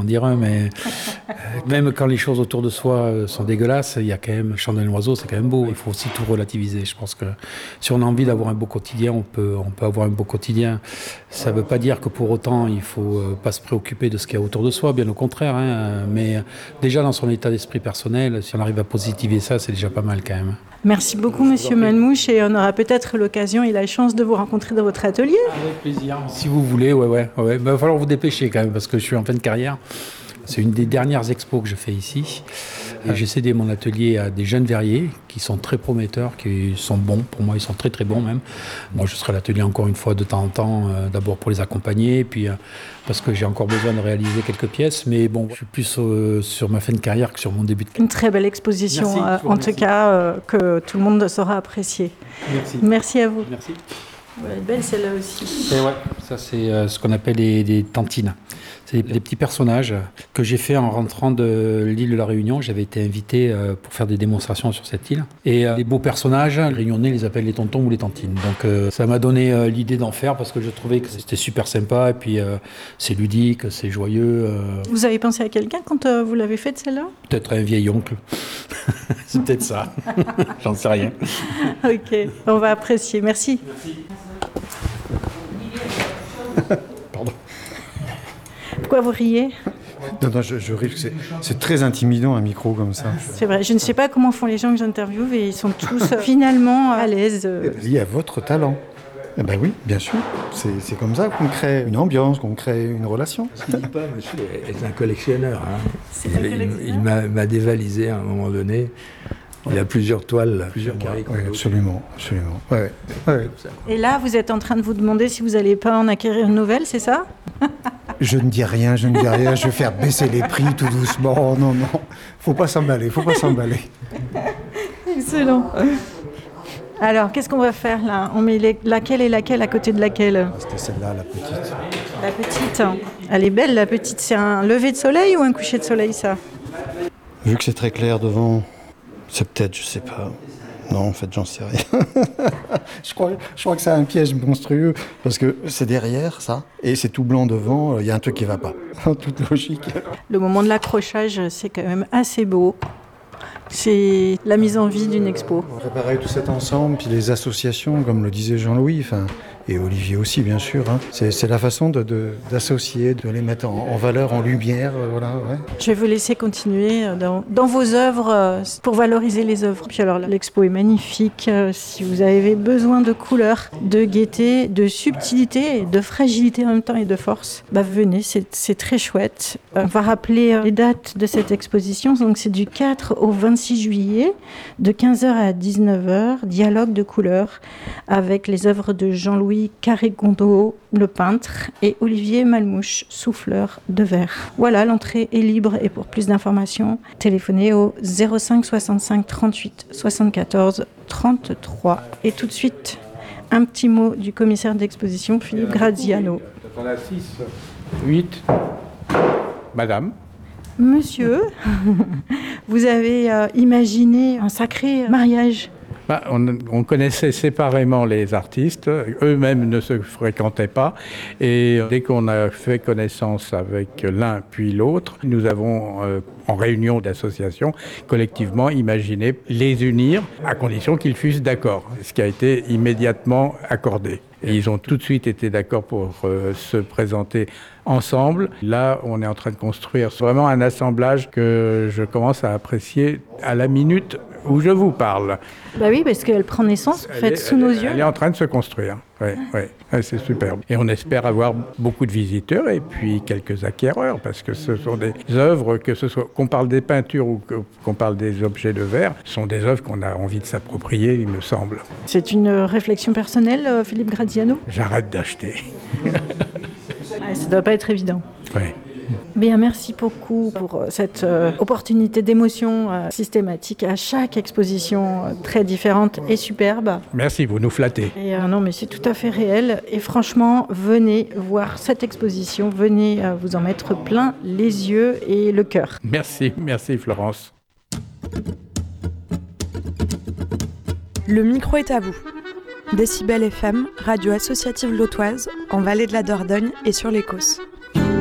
dire un, mais même quand les choses autour de soi sont dégueulasses, il y a quand même, chanter un oiseau, c'est quand même beau. Il faut aussi tout relativiser. Je pense que si on a envie d'avoir un beau quotidien, on peut avoir un beau quotidien. Ça ne veut pas dire que pour autant, il ne faut pas se préoccuper de ce qu'il y a autour de soi, bien au contraire. Mais déjà dans son état d'esprit personnel, si on arrive à positiver ça, c'est déjà pas mal quand même. Merci beaucoup, Monsieur Malmouche, et on aura peut-être l'occasion et la chance de vous rencontrer dans votre atelier. Avec plaisir. Si vous voulez, ouais. Il va falloir vous dépêcher quand même, parce que je suis en fin de carrière. C'est une des dernières expos que je fais ici. Et j'ai cédé mon atelier à des jeunes verriers qui sont très prometteurs, qui sont bons. Pour moi, ils sont très très bons même. Moi, je serai à l'atelier encore une fois de temps en temps, d'abord pour les accompagner, puis parce que j'ai encore besoin de réaliser quelques pièces. Mais bon, je suis plus sur ma fin de carrière que sur mon début de carrière. Une très belle exposition, en tout cas, que tout le monde saura apprécier. Merci. Merci à vous. Merci. Elle est belle celle-là aussi. Et ouais, ça c'est ce qu'on appelle des tantines. C'est des petits personnages que j'ai fait en rentrant de l'île de la Réunion. J'avais été invité pour faire des démonstrations sur cette île. Et les beaux personnages, les Réunionnais les appellent les tontons ou les tantines. Donc ça m'a donné l'idée d'en faire parce que je trouvais que c'était super sympa. Et puis c'est ludique, c'est joyeux. Vous avez pensé à quelqu'un quand vous l'avez faite celle-là ? Peut-être un vieil oncle. C'est peut-être ça. J'en sais rien. Ok, on va apprécier. Merci. Pardon. Pourquoi vous riez ? Non, je ris, c'est très intimidant un micro comme ça. C'est vrai, je ne sais pas comment font les gens que j'interviewe et ils sont tous finalement à l'aise. Lié à votre talent. Eh ben oui, bien sûr. C'est comme ça qu'on crée une ambiance, qu'on crée une relation. Ce qu'il dit pas, monsieur, est un collectionneur. Il m'a dévalisé à un moment donné. Il a plusieurs toiles, plusieurs carrés. Oui, absolument. Ouais. Et là, vous êtes en train de vous demander si vous n'allez pas en acquérir une nouvelle, c'est ça ? Je ne dis rien. Je vais faire baisser les prix tout doucement. Non. Faut pas s'emballer. Excellent. Alors, qu'est-ce qu'on va faire là ? On met laquelle et laquelle à côté de laquelle ? C'était celle-là, la petite. La petite. Elle est belle, la petite. C'est un lever de soleil ou un coucher de soleil, ça ? Vu que c'est très clair devant, c'est peut-être, je sais pas. Non, en fait, j'en sais rien. je crois que c'est un piège monstrueux, parce que c'est derrière, ça, et c'est tout blanc devant, il y a un truc qui va pas. En toute logique. Le moment de l'accrochage, c'est quand même assez beau. C'est la mise en vie d'une expo. Préparer tout cet ensemble, puis les associations, comme le disait Jean-Louis, et Olivier aussi, bien sûr. C'est la façon d'associer, de les mettre en valeur, en lumière. Voilà, ouais. Je vais vous laisser continuer dans vos œuvres pour valoriser les œuvres. Puis alors, l'expo est magnifique. Si vous avez besoin de couleurs, de gaieté, de subtilité, de fragilité en même temps et de force, venez, c'est très chouette. On va rappeler les dates de cette exposition. Donc, c'est du 4 au 26 juillet, de 15h à 19h, dialogue de couleurs avec les œuvres de Jean-Louis Carré-Gondo, le peintre, et Olivier Malmouche, souffleur de verre. Voilà, l'entrée est libre et pour plus d'informations, téléphonez au 05 65 38 74 33. Et tout de suite, un petit mot du commissaire d'exposition, Philippe Graziano. On a 6, 8. Madame. Monsieur, vous avez imaginé un sacré mariage. On connaissait séparément les artistes, eux-mêmes ne se fréquentaient pas, et dès qu'on a fait connaissance avec l'un puis l'autre, nous avons, en réunion d'association, collectivement imaginé les unir, à condition qu'ils fussent d'accord, ce qui a été immédiatement accordé. Et ils ont tout de suite été d'accord pour se présenter ensemble. Là, on est en train de construire vraiment un assemblage que je commence à apprécier à la minute où je vous parle. Oui, parce qu'elle prend naissance, en fait, sous nos yeux. Elle est en train de se construire, oui, c'est superbe. Et on espère avoir beaucoup de visiteurs et puis quelques acquéreurs, parce que ce sont des œuvres, que ce soit qu'on parle des peintures ou qu'on parle des objets de verre, sont des œuvres qu'on a envie de s'approprier, il me semble. C'est une réflexion personnelle, Philippe Graziano ? J'arrête d'acheter. Ça ne doit pas être évident. Oui. Bien, merci beaucoup pour cette opportunité d'émotion systématique à chaque exposition très différente et superbe. Merci, vous nous flattez. Et non, mais c'est tout à fait réel. Et franchement, venez voir cette exposition, venez vous en mettre plein les yeux et le cœur. Merci Florence. Le micro est à vous. Décibel FM, radio associative lotoise, en Vallée de la Dordogne et sur l'Écosse.